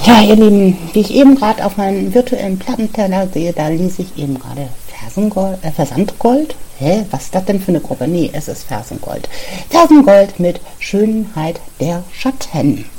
Ja, ihr Lieben, wie ich eben gerade auf meinen virtuellen Plattenteller sehe, da lese ich eben gerade Versandgold. Hä, was ist das denn für eine Gruppe? Nee, es ist Fersengold. Fersengold mit Schönheit der Schatten.